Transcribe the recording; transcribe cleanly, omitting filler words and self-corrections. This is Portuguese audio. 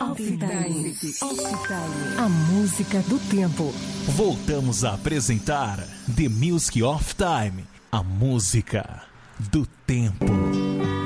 Off Time. A música do tempo. Voltamos a apresentar The Music of Time, a música do tempo.